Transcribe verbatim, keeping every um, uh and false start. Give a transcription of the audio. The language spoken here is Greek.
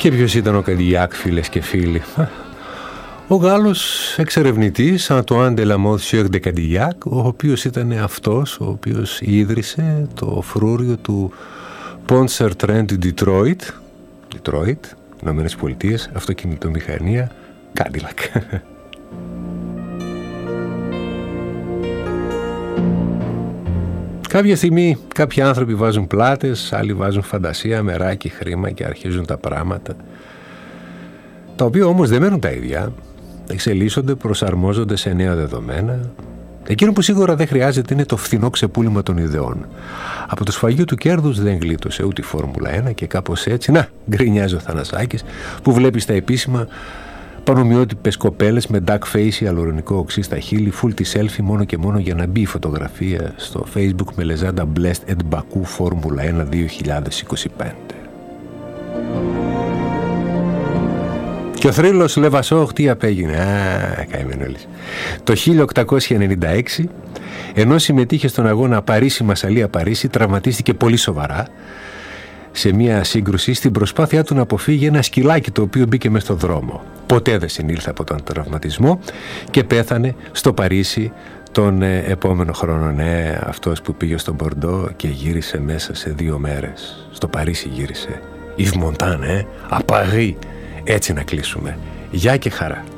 Και ποιος ήταν ο Καντιγιάκ, φίλες και φίλοι? Ο Γάλλος εξερευνητής Antoine de la Motte de Cadillac, ο οποίος ήταν αυτός ο οποίος ίδρυσε το φρούριο του Pontchartrain του Detroit, Detroit, Ηνωμένες Πολιτείες, αυτοκινητομηχανία Cadillac. Κάποια στιγμή κάποιοι άνθρωποι βάζουν πλάτες, άλλοι βάζουν φαντασία, μεράκι, χρήμα και αρχίζουν τα πράγματα, τα οποία όμως δεν μένουν τα ίδια, εξελίσσονται, προσαρμόζονται σε νέα δεδομένα. Εκείνο που σίγουρα δεν χρειάζεται είναι το φθηνό ξεπούλημα των ιδεών. Από το σφαγείο του κέρδους δεν γλίτωσε ούτε η Φόρμουλα ένα και κάπως έτσι, να, γκρινιάζει ο Θανασάκης που βλέπει στα επίσημα πανομοιότυπες κοπέλες με duck face ή αλουρονικό οξύ στα χείλη, full τη selfie μόνο και μόνο για να μπει η φωτογραφία στο Facebook με λεζάντα Blessed at Baku Φόρμουλα ένα δύο χιλιάδες είκοσι πέντε. Και ο θρύλος Λεβασόχ τι απέγινε? Α, καημένος. Το χίλια οκτακόσια ενενήντα έξι, ενώ συμμετείχε στον αγώνα Παρίσι-Μασσαλία-Παρίσι, τραυματίστηκε πολύ σοβαρά σε μια σύγκρουση στην προσπάθειά του να αποφύγει ένα σκυλάκι το οποίο μπήκε μες στο δρόμο. Ποτέ δεν συνήλθε από τον τραυματισμό και πέθανε στο Παρίσι τον ε, επόμενο χρόνο. Ναι, αυτός που πήγε στον Μπορντό και γύρισε μέσα σε δύο μέρες. Στο Παρίσι γύρισε. Yves Montand, ε, à Paris. Έτσι να κλείσουμε. Γεια και χαρά.